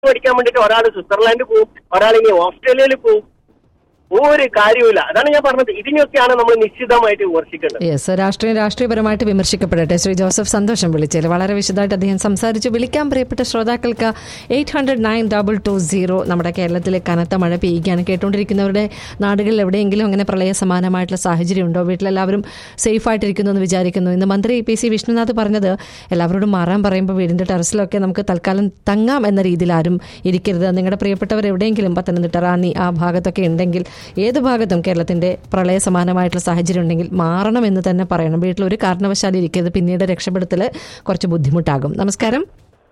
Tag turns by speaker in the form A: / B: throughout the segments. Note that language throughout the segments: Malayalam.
A: പഠിക്കാൻ വേണ്ടിയിട്ട് ഒരാൾ സ്വിറ്റ്സർലാൻഡ് പോവും, ഒരാൾ ഇനി ഓസ്ട്രേലിയയിൽ പോവും. ഒരു കാര്യമില്ല. അതാണ് ഞാൻ പറഞ്ഞത്. ഇതിനൊക്കെയാണ് നമ്മൾ നിശ്ചിതമായിട്ട് വിമർശിക്കേണ്ടത്.
B: യെസ്, രാഷ്ട്രീയപരമായിട്ട് വിമർശിക്കപ്പെടട്ടെ. ശ്രീ ജോസഫ്, സന്തോഷം വിളിച്ചതിൽ. വളരെ വിശദമായിട്ട് അദ്ദേഹം സംസാരിച്ചു. വിളിക്കാൻ പ്രിയപ്പെട്ട ശ്രോതാക്കൾക്ക് 800-9220. നമ്മുടെ കേരളത്തിൽ കനത്ത മഴ പെയ്യുകയാണ്. കേട്ടുകൊണ്ടിരിക്കുന്നവരുടെ നാടുകളിൽ എവിടെയെങ്കിലും അങ്ങനെ പ്രളയ സമാനമായിട്ടുള്ള സാഹചര്യം ഉണ്ടോ? വീട്ടിലെല്ലാവരും സേഫ് ആയിട്ടിരിക്കുന്നു എന്ന് വിചാരിക്കുന്നു. ഇന്ന് മന്ത്രി PC വിഷ്ണുനാഥ് പറഞ്ഞത് എല്ലാവരോടും മാറാൻ പറയുമ്പോൾ വീടിൻ്റെ ടെറസിലൊക്കെ നമുക്ക് തൽക്കാലം തങ്ങാം എന്ന രീതിയിൽ ആരും ഇരിക്കരുത്. നിങ്ങളുടെ പ്രിയപ്പെട്ടവർ എവിടെയെങ്കിലും പത്തനംതിട്ട, റാന്നി ആ ഭാഗത്തൊക്കെ ഉണ്ടെങ്കിൽ, ഏത് ഭാഗത്തും കേരളത്തിന്റെ പ്രളയ സമാനമായിട്ടുള്ള സാഹചര്യം ഉണ്ടെങ്കിൽ മാറണമെന്ന് തന്നെ പറയണം. വീട്ടിൽ ഒരു കാരണവശാലും ഇരിക്കരുത്. പിന്നീട് രക്ഷപ്പെടുത്തൽ കുറച്ച് ബുദ്ധിമുട്ടാകും. നമസ്കാരം.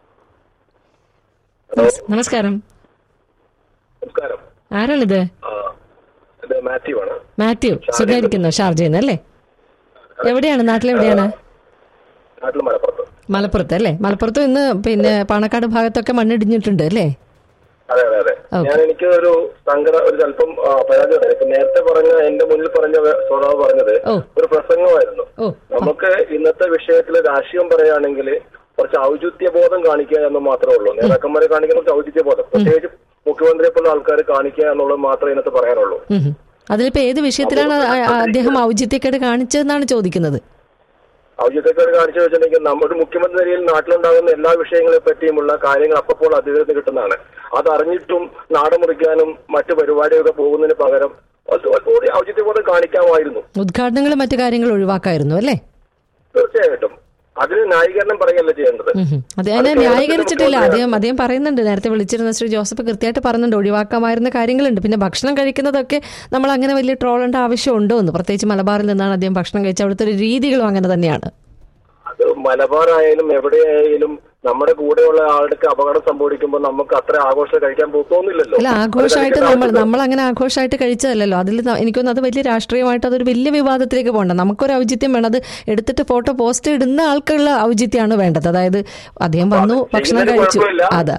B: നമസ്കാരം. ആരാണിത്? മാത്യു. സുഖായിരിക്കുന്നു? ഷാർജയിൽ നിന്ന് അല്ലേ? എവിടെയാണ്? നാട്ടിലെവിടെയാണ്? മലപ്പുറത്ത് അല്ലേ? മലപ്പുറത്ത് ഇന്ന് പിന്നെ പാണക്കാട് ഭാഗത്തൊക്കെ മണ്ണിടിഞ്ഞിട്ടുണ്ട് അല്ലേ?
C: അതെ അതെ അതെ. എനിക്ക് ഒരു സങ്കടം, ഒരു അല്പം പരാതി പറയാം. ഇപ്പൊ നേരത്തെ പറഞ്ഞ എന്റെ മുന്നിൽ പറഞ്ഞ സ്വഭാവം പറഞ്ഞത് ഒരു പ്രസംഗമായിരുന്നു. നമുക്ക് ഇന്നത്തെ വിഷയത്തിൽ രാഷ്ട്രീയം പറയുകയാണെങ്കിൽ കുറച്ച് ഔചിത്യബോധം കാണിക്കുക എന്ന് മാത്രമേ ഉള്ളൂ. നേതാക്കന്മാരെ കാണിക്കുന്ന കുറച്ച് ഔചിത്യബോധം, പ്രത്യേകിച്ച് മുഖ്യമന്ത്രിയെ പോലുള്ള ആൾക്കാർ കാണിക്കുക എന്നുള്ളത് മാത്രമേ ഇതിനകത്ത് പറയാനുള്ളൂ.
B: അതിലിപ്പോ ഏത് വിഷയത്തിലാണ് അദ്ദേഹം ഔചിത്യക്കേട് കാണിച്ചതെന്നാണ് ചോദിക്കുന്നത്?
C: ഔചിത്യക്കേട് കാണിച്ചു വെച്ചിട്ടുണ്ടെങ്കിൽ നമ്മുടെ മുഖ്യമന്ത്രിയിൽ നാട്ടിലുണ്ടാകുന്ന എല്ലാ വിഷയങ്ങളെ പറ്റിയുമുള്ള കാര്യങ്ങൾ അപ്പോൾ അദ്ദേഹത്തിന് കിട്ടുന്നതാണ്. അതറിഞ്ഞിട്ടും നാട് മുറിക്കാനും മറ്റു പരിപാടിയൊക്കെ പോകുന്നതിന് പകരം കൂടി ഔചിത്യബോധം കാണിക്കാമായിരുന്നു.
B: ഉദ്ഘാടനങ്ങളും മറ്റു കാര്യങ്ങൾ ഒഴിവാക്കായിരുന്നു അല്ലേ?
C: തീർച്ചയായിട്ടും. അതിന് ന്യായീകരണം പറയുകയല്ല ചെയ്യേണ്ടത്.
B: അതിനെ ന്യായീകരിച്ചിട്ടില്ല. അദ്ദേഹം പറയുന്നുണ്ട്, നേരത്തെ വിളിച്ചിരുന്ന ശ്രീ ജോസഫ് കൃത്യമായിട്ട് പറയുന്നുണ്ട് ഒഴിവാക്കാമായിരുന്ന കാര്യങ്ങളുണ്ട്. പിന്നെ ഭക്ഷണം കഴിക്കുന്നതൊക്കെ നമ്മൾ അങ്ങനെ വലിയ ട്രോളേണ്ട ആവശ്യമുണ്ടോ എന്ന്. പ്രത്യേകിച്ച് മലബാറിൽ നിന്നാണ് അദ്ദേഹം ഭക്ഷണം കഴിച്ചത്. അവിടുത്തെ ഒരു രീതികളും അങ്ങനെ തന്നെയാണ്.
C: അത് മലബാറായാലും എവിടെയായാലും നമ്മുടെ കൂടെയുള്ള ആൾക്ക് അപകടം സംഭവിക്കുമ്പോൾ നമുക്ക് അത്ര ആഘോഷം കഴിക്കാൻ തോന്നില്ലല്ലോ.
B: അല്ല, ആഘോഷമായിട്ട് നമ്മൾ അങ്ങനെ ആഘോഷമായിട്ട് കഴിച്ചതല്ലോ. അതിൽ എനിക്കൊന്നും അത് വലിയ രാഷ്ട്രീയമായിട്ട് അതൊരു വലിയ വിവാദത്തിലേക്ക് പോകണ്ട. നമുക്കൊരു ഔചിത്യം വേണം. അത് എടുത്തിട്ട് ഫോട്ടോ പോസ്റ്റ് ഇടുന്ന ആൾക്കുള്ള ഔചിത്യമാണ് വേണ്ടത്. അതായത് അദ്ദേഹം വന്നു, ഭക്ഷണം കഴിച്ചു, അതാ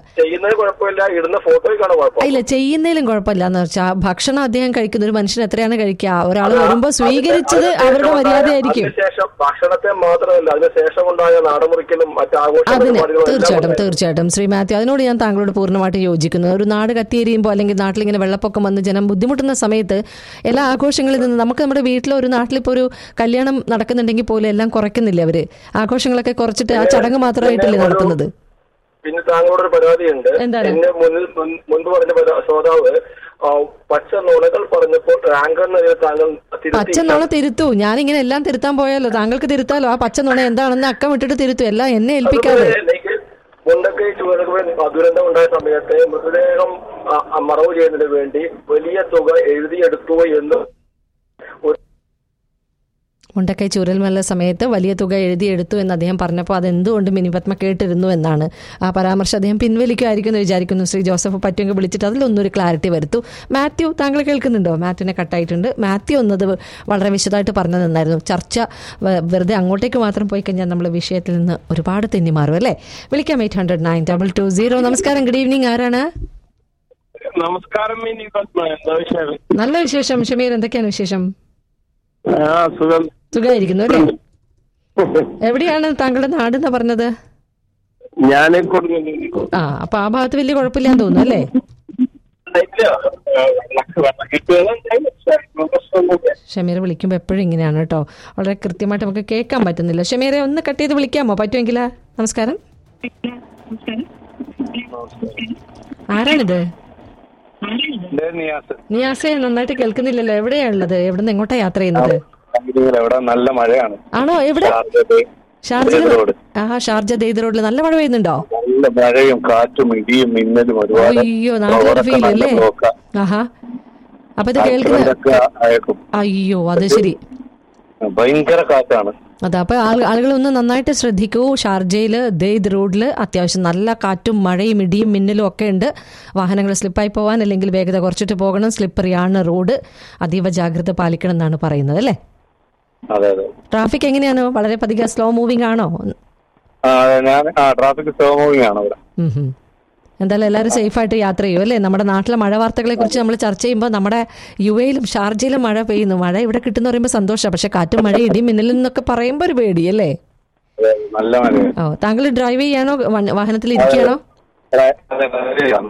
B: ഇല്ല ചെയ്യുന്നതിലും കുഴപ്പമില്ല എന്ന് വെച്ചാൽ ഭക്ഷണം അദ്ദേഹം കഴിക്കുന്ന ഒരു മനുഷ്യൻ എത്രയാണ് കഴിക്കുക, ഒരാൾ വരുമ്പോ സ്വീകരിച്ചത് അവരുടെ മര്യാദയായിരിക്കും.
C: ഭക്ഷണത്തെ മാത്രമല്ല അതിനുശേഷം ഉണ്ടായ നാടമുറിക്കലും മറ്റാഘോഷം.
B: തീർച്ചയായിട്ടും ശ്രീ മാത്യു, അതിനോട് ഞാൻ താങ്കളോട് പൂർണ്ണമായിട്ട് യോജിക്കുന്നു. ഒരു നാട് കത്തിയെരിയുമ്പോൾ അല്ലെങ്കിൽ നാട്ടിലിങ്ങനെ വെള്ളപ്പൊക്കം വന്ന് ജനം ബുദ്ധിമുട്ടുന്ന സമയത്ത് എല്ലാ ആഘോഷങ്ങളിൽ നിന്ന് നമുക്ക് നമ്മുടെ വീട്ടിലോ ഒരു നാട്ടിലിപ്പോൾ ഒരു കല്യാണം നടക്കുന്നുണ്ടെങ്കിൽ പോലും എല്ലാം കുറയ്ക്കുന്നില്ല അവര്. ആഘോഷങ്ങളൊക്കെ കുറച്ചിട്ട് ആ ചടങ്ങ് മാത്രമായിട്ടല്ലേ നടത്തുന്നത്.
C: പിന്നെ താങ്കളോടൊരു പരാതിയുണ്ട്. എന്നെ മുൻപ് പറഞ്ഞ ശ്രോതാവ് പച്ച നുണകൾ പറഞ്ഞപ്പോൾ
B: പച്ച നുണ തിരുത്തു. ഞാനിങ്ങനെ എല്ലാം തിരുത്താൻ പോയാലോ? താങ്കൾക്ക് തിരുത്താലോ? ആ പച്ച നുണ എന്താണെന്ന് അക്കം വിട്ടിട്ട് തിരുത്തു, എല്ലാം എന്നെ ഏൽപ്പിക്കാതെ.
C: മുണ്ടക്കൈ ദുരന്തം ഉണ്ടായ സമയത്ത് മൃതദേഹം മറവ് ചെയ്യുന്നതിന് വേണ്ടി വലിയ തുക എഴുതിയെടുത്തു എന്ന്
B: മുണ്ടക്കൈ ചൂരൽമല സമയത്ത് വലിയ തുക എഴുതിയെടുത്തു എന്ന് അദ്ദേഹം പറഞ്ഞപ്പോൾ അതെന്തുകൊണ്ട് മിനിപത്മ കേട്ടിരുന്നു എന്നാണ് ആ പരാമർശം. അദ്ദേഹം പിൻവലിക്കുമായിരിക്കും എന്ന് വിചാരിക്കുന്നു. ശ്രീ ജോസഫ് പറ്റുമെങ്കിൽ വിളിച്ചിട്ട് അതിലൊന്നൊരു ക്ലാരിറ്റി വരുത്തു. മാത്യു, താങ്കൾ കേൾക്കുന്നുണ്ടോ? മാത്യുവിനെ കട്ടായിട്ടുണ്ട്. മാത്യു ഒന്നത് വളരെ വിശദമായിട്ട് പറഞ്ഞു തന്നായിരുന്നു. ചർച്ച വെറുതെ അങ്ങോട്ടേക്ക് മാത്രം പോയി കഴിഞ്ഞാൽ നമ്മൾ വിഷയത്തിൽ നിന്ന് ഒരുപാട് തെന്നി മാറും അല്ലേ? വിളിക്കാം 800-9220. നമസ്കാരം, ഗുഡ് ഈവനിങ്. ആരാണ്?
D: നമസ്കാരം.
B: നല്ല വിശേഷം. ഷമീർ, എന്തൊക്കെയാണ് വിശേഷം? സുഖമായിരിക്കുന്നു അല്ലേ? എവിടെയാണ് താങ്കളുടെ നാട് എന്നാ പറഞ്ഞത്? അപ്പൊ ആ ഭാഗത്ത് വലിയ കുഴപ്പമില്ലാന്ന് തോന്നുന്നു അല്ലേ? ഷമീർ വിളിക്കുമ്പോ എപ്പോഴും ഇങ്ങനെയാണ് കേട്ടോ, വളരെ കൃത്യമായിട്ട് നമുക്ക് കേൾക്കാൻ പറ്റുന്നില്ല. ഷമീറെ ഒന്ന് കട്ട് ചെയ്ത് വിളിക്കാമോ പറ്റുമെങ്കിലാ? നമസ്കാരം. ആരാണിത്? നിയാസെ, നന്നായിട്ട് കേൾക്കുന്നില്ലല്ലോ. എവിടെയാണുള്ളത്? എവിടെ നിന്ന് എങ്ങോട്ടാ യാത്ര ചെയ്യുന്നത്?
D: നല്ല മഴയാണ്.
B: ആണോ? എവിടെ? ഷാർജ ദെയ്ദ് റോഡിൽ നല്ല മഴ പെയ്യുന്നുണ്ടോ?
D: നല്ല മഴയും കാറ്റും ഇടിയും മിന്നലും ഒരുപാട്.
B: അയ്യോ, നാട്ടിലൊരു ഫീൽ അല്ലേ? ആഹാ. അപ്പൊ ഇത് കേൾക്കുന്ന അയ്യോ, അത് ശരി,
D: ഭയങ്കര കാറ്റാണ്.
B: അതെ. അപ്പൊ ആളുകളൊന്ന് നന്നായിട്ട് ശ്രദ്ധിക്കൂ. ഷാർജയില് ദെയ്ദ് റോഡില് അത്യാവശ്യം നല്ല കാറ്റും മഴയും ഇടിയും മിന്നലും ഒക്കെ ഉണ്ട്. വാഹനങ്ങൾ സ്ലിപ്പായി പോകാൻ അല്ലെങ്കിൽ വേഗത കുറച്ചിട്ട് പോകണം. സ്ലിപ്പറിയാണ് റോഡ്. അതീവ ജാഗ്രത പാലിക്കണം എന്നാണ് പറയുന്നത് അല്ലേ? ട്രാഫിക് എങ്ങനെയാണോ? വളരെ പതിക സ്ലോ മൂവിംഗ് ആണോ?
D: ട്രാഫിക് സ്ലോ മൂവിംഗ് ആണ് ഇവിടെ.
B: എന്തായാലും എല്ലാവരും സേഫായിട്ട് യാത്ര ചെയ്യും അല്ലേ? നമ്മുടെ നാട്ടിലെ മഴ വാർത്തകളെ കുറിച്ച് നമ്മൾ ചർച്ച ചെയ്യുമ്പോൾ നമ്മുടെ യുഎയിലും ഷാർജയിലും മഴ പെയ്യുന്നു. മഴ ഇവിടെ കിട്ടുന്ന പറയുമ്പോൾ സന്തോഷമാണ്. പക്ഷെ കാറ്റും മഴ ഇടിയും മിന്നലും എന്നൊക്കെ പറയുമ്പോൾ ഒരു പേടി അല്ലേ?
D: നല്ല മഴ.
B: താങ്കൾ ഡ്രൈവ് ചെയ്യാനോ വാഹനത്തിൽ ഇരിക്കുകയാണോ?
D: അതെ മഴയാണ്.